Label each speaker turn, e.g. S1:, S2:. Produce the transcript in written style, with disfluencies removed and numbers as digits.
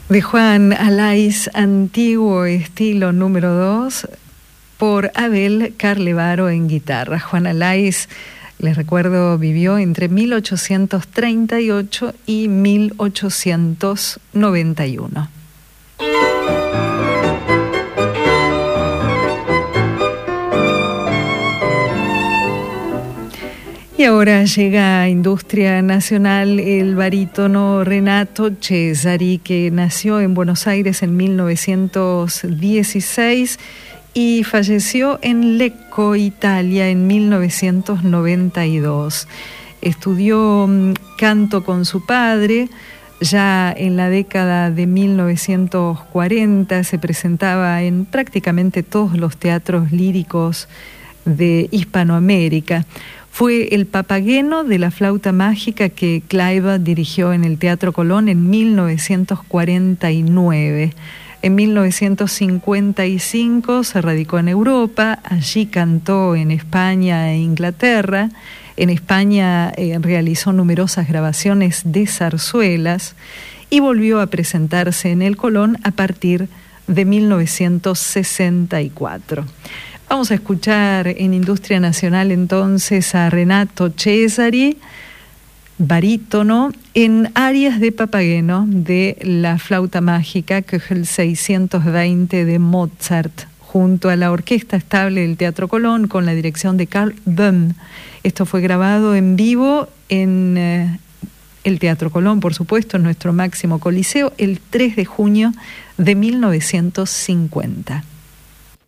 S1: De Juan Alaiz, Antiguo Estilo número 2, por Abel Carlevaro en guitarra. Juan Alaiz, les recuerdo, vivió entre 1838 y 1891. Y ahora llega a Industria Nacional el barítono Renato Cesari, que nació en Buenos Aires en 1916 y falleció en Lecco, Italia, en 1992. Estudió canto con su padre. Ya en la década de 1940 se presentaba en prácticamente todos los teatros líricos de Hispanoamérica. Fue el papageno de la flauta mágica que Kleiber dirigió en el Teatro Colón en 1949. En 1955 se radicó en Europa, allí cantó en España e Inglaterra. En España realizó numerosas grabaciones de zarzuelas y volvió a presentarse en el Colón a partir de 1964. Vamos a escuchar en Industria Nacional entonces a Renato Cesari, barítono, en arias de papageno de la flauta mágica Köchel 620 de Mozart, junto a la Orquesta Estable del Teatro Colón con la dirección de Carl Böhm. Esto fue grabado en vivo en el Teatro Colón, por supuesto, en nuestro máximo coliseo, el 3 de junio de 1950.